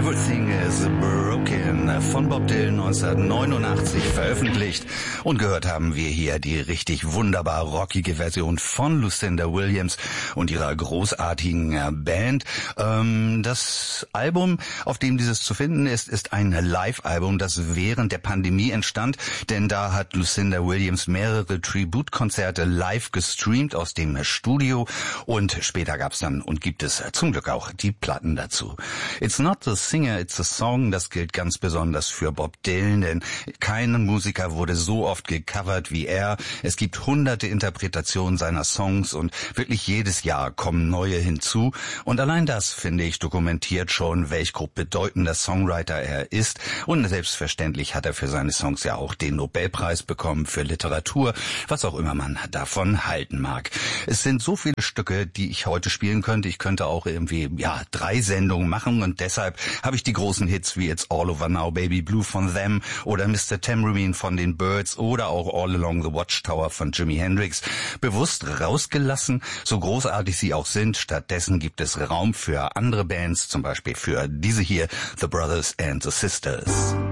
Everything is Broken von Bob Dylan 1989 veröffentlicht. Und gehört haben wir hier die richtig wunderbar rockige Version von Lucinda Williams und ihrer großartigen Band. Das Album, auf dem dieses zu finden ist, ist ein Live-Album, das während der Pandemie entstand, denn da hat Lucinda Williams mehrere Tribute-Konzerte live gestreamt aus dem Studio und später gab's dann und gibt es zum Glück auch die Platten dazu. It's not the singer, it's a song, das gilt ganz besonders für Bob Dylan, denn kein Musiker wurde so oft gecovert wie er. Es gibt hunderte Interpretationen seiner Songs und wirklich jedes Jahr kommen neue hinzu. Und allein das, finde ich, dokumentiert schon, welch grob bedeutender Songwriter er ist. Und selbstverständlich hat er für seine Songs ja auch den Nobelpreis bekommen für Literatur, was auch immer man davon halten mag. Es sind so viele Stücke, die ich heute spielen könnte. Ich könnte auch irgendwie, 3 Sendungen machen und deshalb habe ich die großen Hits wie It's All Over Now, Baby Blue von Them oder Mr. Tambourine von den Byrds oder auch All Along the Watchtower von Jimi Hendrix bewusst rausgelassen, so großartig sie auch sind. Stattdessen gibt es Raum für andere Bands, zum Beispiel für diese hier, The Brothers and the Sisters.